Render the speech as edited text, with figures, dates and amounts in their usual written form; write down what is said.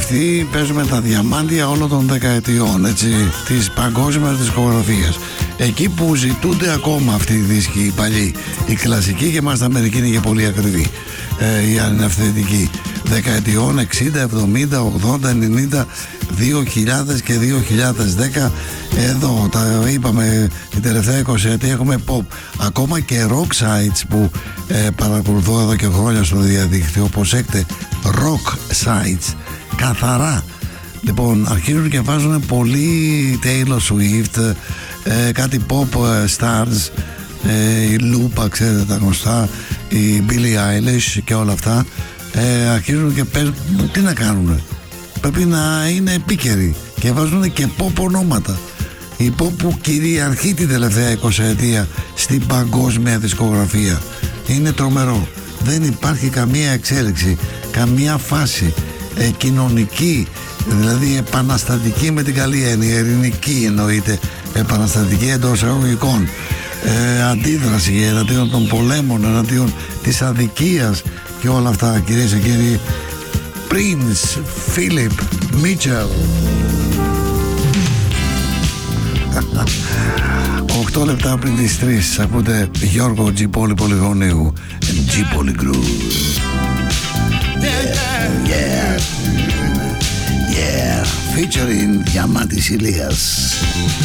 αυτοί παίζουμε τα διαμάντια όλων των δεκαετιών, έτσι, της παγκόσμιας δισκογραφίας. Εκεί που ζητούνται ακόμα αυτοί οι δίσκοι, οι παλιοί, οι κλασικοί, και μάλιστα μερικοί είναι και πολύ ακριβοί, οι ανευθετικοί, δεκαετιών 60, 70, 80, 90, 2000 και 2010. Εδώ τα είπαμε, την τελευταία 20 ετία έχουμε pop, ακόμα και rock sites που παρακολουθώ εδώ και χρόνια στο διαδίκτυο, προσέξτε, rock sites καθαρά. Λοιπόν, αρχίζουν και βάζουν πολύ Taylor Swift, κάτι pop stars, η Lupa, ξέρετε τα γνωστά, η Billie Eilish και όλα αυτά. Αρχίζουν και παίζουν. Τι να κάνουν, πρέπει να είναι επίκαιροι και βάζουν και pop ονόματα. Η pop που κυριαρχεί την τελευταία 20 ετία στην παγκόσμια δισκογραφία. Είναι τρομερό. Δεν υπάρχει καμία εξέλιξη, καμία φάση κοινωνική, δηλαδή επαναστατική με την καλή έννοια, ειρηνική εννοείται, επαναστατική εντός εισαγωγικών, αντίδραση εναντίον των πολέμων, εναντίον της αδικίας και όλα αυτά, κυρίες και κύριοι. Prince Philip Mitchell. 8 λεπτά πριν τις 3 ακούτε Γιώργο Τζιπόλη Πολυγωνίου, Τζιπόλη Groove. Yeah, featuring Διαμάντης Ηλίας.